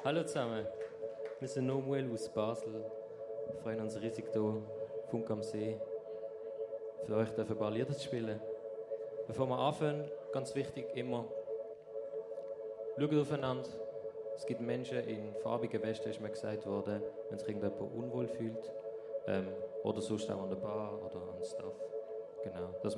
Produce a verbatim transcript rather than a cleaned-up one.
Hallo zusammen, wir sind Nomuel aus Basel. Wir freuen uns riesig hier, Funk am See, für euch ein paar Lieder zu spielen. Bevor wir anfangen, ganz wichtig immer, schaut aufeinander. Es gibt Menschen in farbigen Westen, ist mir gesagt worden, wenn sich irgendjemand unwohl fühlt. Ähm, oder sonst auch an der Bar oder an Staff. Genau, dass